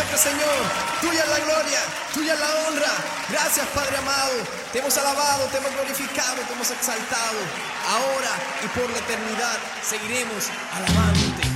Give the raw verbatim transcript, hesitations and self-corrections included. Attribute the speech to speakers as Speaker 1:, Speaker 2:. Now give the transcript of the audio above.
Speaker 1: exaltarte, Señor. Tuya es la gloria, tuya es la honra. Gracias, Padre amado. Te hemos alabado, te hemos glorificado, te hemos exaltado. Ahora y por la eternidad seguiremos alabándote.